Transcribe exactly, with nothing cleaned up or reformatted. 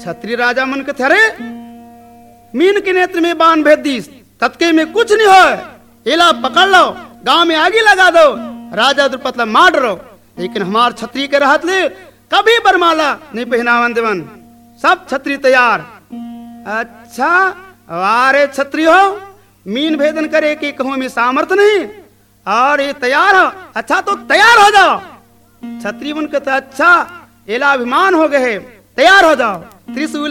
छत्री राजा मन के थरे मीन के नेत्र में बाण भेद दी, तत्के में कुछ नहीं हो, एला पकड़ लो, गांव में आगे लगा दो, राजा द्रुपद ला मार डरो। लेकिन हमार छत्री के रहत ले कभी बरमाला नहीं पहनावन देवन, सब छत्री तैयार। अच्छा वारे छत्री हो, मीन भेदन करे कि कहूं में सामर्थ नहीं और ये तैयार हो, अच्छा तो तैयार हो जाओ। छत्री मन कहता अच्छा एला अभिमान हो गए, तैयार हो जाओ। त्रिशूल